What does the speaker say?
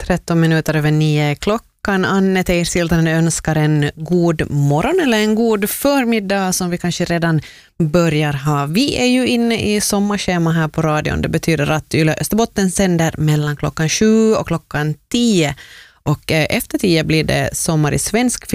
13 minuter över 9 klockan. Anne Teirsiltanen önskar en god morgon eller en god förmiddag som vi kanske redan börjar ha. Vi är ju inne i sommarschema här på radion. Det betyder att Yle Österbotten sänder mellan klockan 7 och klockan 10. Och efter 10 blir det sommar i svensk